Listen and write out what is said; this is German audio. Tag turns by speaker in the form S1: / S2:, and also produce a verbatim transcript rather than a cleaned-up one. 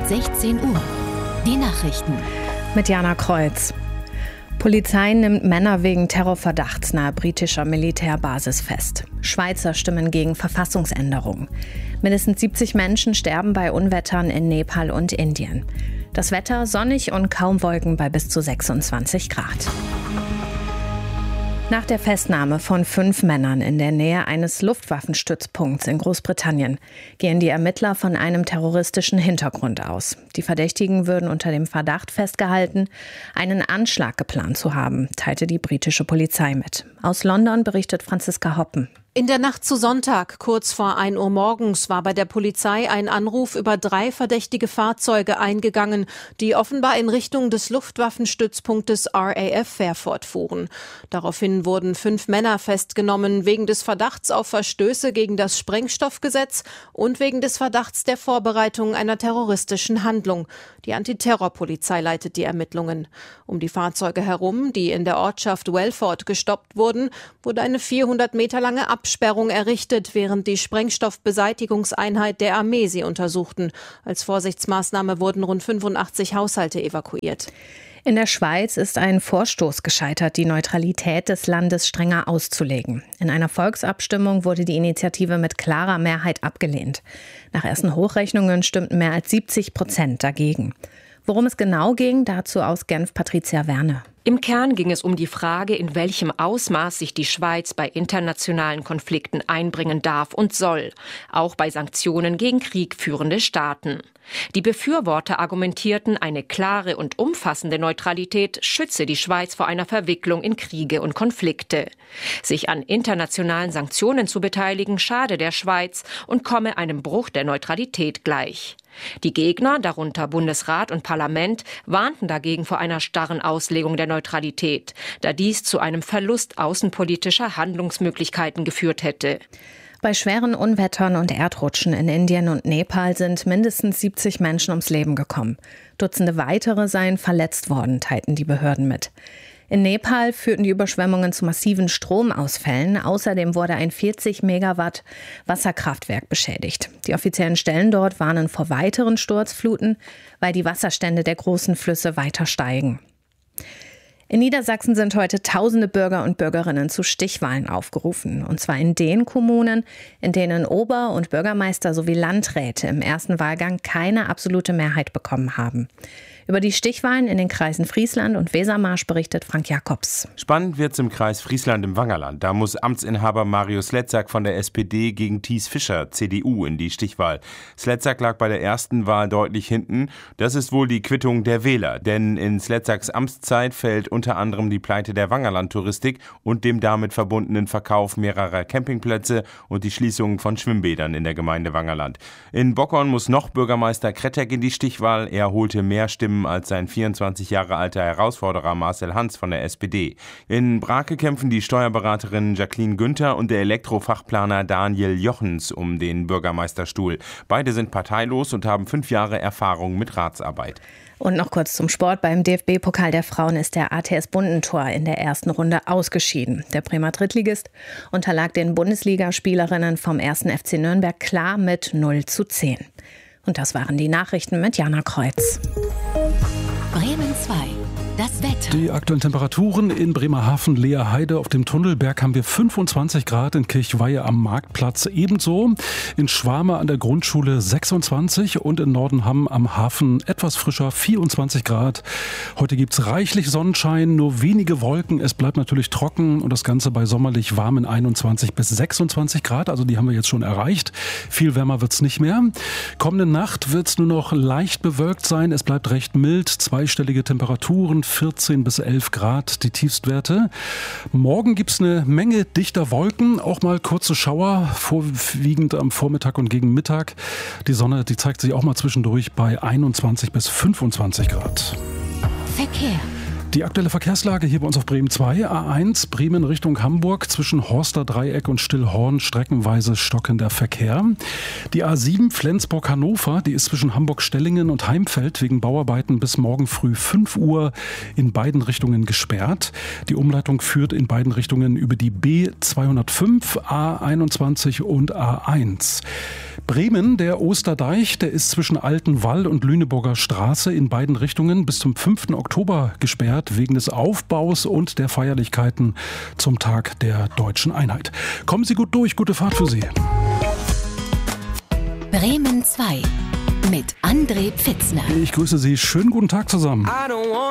S1: sechzehn Uhr. Die Nachrichten.
S2: Mit Jana Kreuz. Polizei nimmt Männer wegen Terrorverdachts nahe britischer Militärbasis fest. Schweizer stimmen gegen Verfassungsänderung. Mindestens siebzig Menschen sterben bei Unwettern in Nepal und Indien. Das Wetter sonnig und kaum Wolken bei bis zu sechsundzwanzig Grad. Nach der Festnahme von fünf Männern in der Nähe eines Luftwaffenstützpunkts in Großbritannien gehen die Ermittler von einem terroristischen Hintergrund aus. Die Verdächtigen würden unter dem Verdacht festgehalten, einen Anschlag geplant zu haben, teilte die britische Polizei mit. Aus London berichtet Franziska Hoppen.
S3: In der Nacht zu Sonntag, kurz vor ein Uhr morgens, war bei der Polizei ein Anruf über drei verdächtige Fahrzeuge eingegangen, die offenbar in Richtung des Luftwaffenstützpunktes R A F Fairford fuhren. Daraufhin wurden fünf Männer festgenommen, wegen des Verdachts auf Verstöße gegen das Sprengstoffgesetz und wegen des Verdachts der Vorbereitung einer terroristischen Handlung. Die Antiterrorpolizei leitet die Ermittlungen. Um die Fahrzeuge herum, die in der Ortschaft Welford gestoppt wurden, wurde eine vierhundert Meter lange Absperrung errichtet, während die Sprengstoffbeseitigungseinheit der Armee sie untersuchten. Als Vorsichtsmaßnahme wurden rund fünfundachtzig Haushalte evakuiert.
S2: In der Schweiz ist ein Vorstoß gescheitert, die Neutralität des Landes strenger auszulegen. In einer Volksabstimmung wurde die Initiative mit klarer Mehrheit abgelehnt. Nach ersten Hochrechnungen stimmten mehr als siebzig Prozent dagegen. Worum es genau ging, dazu aus Genf Patricia Werne.
S4: Im Kern ging es um die Frage, in welchem Ausmaß sich die Schweiz bei internationalen Konflikten einbringen darf und soll, auch bei Sanktionen gegen kriegführende Staaten. Die Befürworter argumentierten, eine klare und umfassende Neutralität schütze die Schweiz vor einer Verwicklung in Kriege und Konflikte. Sich an internationalen Sanktionen zu beteiligen, schade der Schweiz und komme einem Bruch der Neutralität gleich. Die Gegner, darunter Bundesrat und Parlament, warnten dagegen vor einer starren Auslegung der Neutralität, da dies zu einem Verlust außenpolitischer Handlungsmöglichkeiten geführt hätte.
S2: Bei schweren Unwettern und Erdrutschen in Indien und Nepal sind mindestens siebzig Menschen ums Leben gekommen. Dutzende weitere seien verletzt worden, teilten die Behörden mit. In Nepal führten die Überschwemmungen zu massiven Stromausfällen. Außerdem wurde ein vierzig Megawatt Wasserkraftwerk beschädigt. Die offiziellen Stellen dort warnen vor weiteren Sturzfluten, weil die Wasserstände der großen Flüsse weiter steigen. In Niedersachsen sind heute tausende Bürger und Bürgerinnen zu Stichwahlen aufgerufen. Und zwar in den Kommunen, in denen Ober- und Bürgermeister sowie Landräte im ersten Wahlgang keine absolute Mehrheit bekommen haben. Über die Stichwahlen in den Kreisen Friesland und Wesermarsch berichtet Frank Jakobs.
S5: Spannend wird's im Kreis Friesland im Wangerland. Da muss Amtsinhaber Mario Sletzak von der S P D gegen Thies Fischer, C D U, in die Stichwahl. Sletzak lag bei der ersten Wahl deutlich hinten. Das ist wohl die Quittung der Wähler. Denn in Sletzaks Amtszeit fällt unter anderem die Pleite der Wangerland-Touristik und dem damit verbundenen Verkauf mehrerer Campingplätze und die Schließung von Schwimmbädern in der Gemeinde Wangerland. In Bockern muss noch Bürgermeister Krettek in die Stichwahl. Er holte mehr Stimmen als sein vierundzwanzig Jahre alter Herausforderer Marcel Hans von der S P D. In Brake kämpfen die Steuerberaterin Jacqueline Günther und der Elektrofachplaner Daniel Jochens um den Bürgermeisterstuhl. Beide sind parteilos und haben fünf Jahre Erfahrung mit Ratsarbeit.
S2: Und noch kurz zum Sport. Beim D F B-Pokal der Frauen ist der A T S Bundentor in der ersten Runde ausgeschieden. Der Bremer Drittligist unterlag den Bundesligaspielerinnen vom ersten F C Nürnberg klar mit null zu zehn. Und das waren die Nachrichten mit Jana Kreuz.
S1: Bremen zwei. Das Wetter.
S6: Die aktuellen Temperaturen in Bremerhaven, Leerheide auf dem Tunnelberg haben wir fünfundzwanzig Grad, in Kirchweihe am Marktplatz ebenso, in Schwame an der Grundschule sechsundzwanzig und in Nordenham am Hafen etwas frischer vierundzwanzig Grad. Heute gibt's reichlich Sonnenschein, nur wenige Wolken, es bleibt natürlich trocken und das Ganze bei sommerlich warmen einundzwanzig bis sechsundzwanzig Grad, also die haben wir jetzt schon erreicht. Viel wärmer wird's nicht mehr. Kommende Nacht wird's nur noch leicht bewölkt sein, es bleibt recht mild, zweistellige Temperaturen, vierzehn bis elf Grad die Tiefstwerte. Morgen gibt es eine Menge dichter Wolken, auch mal kurze Schauer, vorwiegend am Vormittag und gegen Mittag. Die Sonne, die zeigt sich auch mal zwischendurch bei einundzwanzig bis fünfundzwanzig Grad.
S1: Verkehr.
S6: Die aktuelle Verkehrslage hier bei uns auf Bremen zwei, A eins, Bremen Richtung Hamburg, zwischen Horster Dreieck und Stillhorn streckenweise stockender Verkehr. Die A sieben Flensburg-Hannover, die ist zwischen Hamburg-Stellingen und Heimfeld wegen Bauarbeiten bis morgen früh fünf Uhr in beiden Richtungen gesperrt. Die Umleitung führt in beiden Richtungen über die B zweihundertfünf, A einundzwanzig und A eins. Bremen, der Osterdeich, der ist zwischen Altenwall und Lüneburger Straße in beiden Richtungen bis zum fünften Oktober gesperrt, wegen des Aufbaus und der Feierlichkeiten zum Tag der Deutschen Einheit. Kommen Sie gut durch, gute Fahrt für Sie.
S1: Bremen zwei mit André Pfitzner.
S6: Ich grüße Sie, schönen guten Tag zusammen.